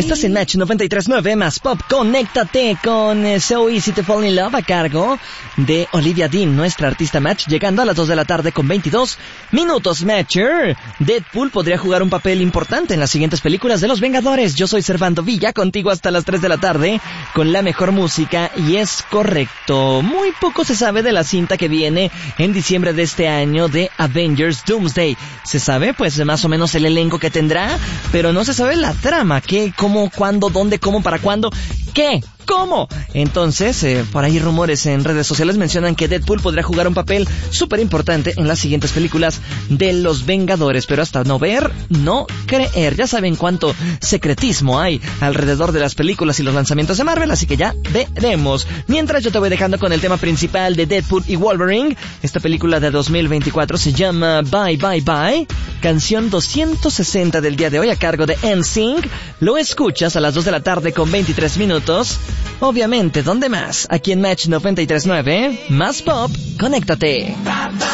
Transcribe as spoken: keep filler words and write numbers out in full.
Estás en Match noventa y tres punto nueve más Pop. Conéctate con eh, So Easy to Fall in Love a cargo de Olivia Dean, nuestra artista Match, llegando a las dos de la tarde con veintidós minutos. Matcher, Deadpool podría jugar un papel importante en las siguientes películas de Los Vengadores. Yo soy Servando Villa, contigo hasta las tres de la tarde con la mejor música, y es correcto, muy poco se sabe de la cinta que viene en diciembre de este año de Avengers Doomsday. Se sabe pues más o menos el elenco que tendrá, pero no se sabe la trama, qué, cómo, cuándo, dónde, cómo, para cuándo, qué, cómo. Entonces, eh, por ahí rumores en redes sociales mencionan que Deadpool podría jugar un papel súper importante en las siguientes películas de Los Vengadores, pero hasta no ver, no creer. Ya saben cuánto secretismo hay alrededor de las películas y los lanzamientos de Marvel, así que ya veremos. Mientras yo te voy dejando con el tema principal de Deadpool y Wolverine. Esta película de dos mil veinticuatro se llama Bye Bye Bye, canción doscientos sesenta del día de hoy a cargo de N Sync. Lo escuchas a las dos de la tarde con veintitrés minutos. Obviamente, ¿dónde más? Aquí en Match noventa y tres punto nueve, más Pop, conéctate.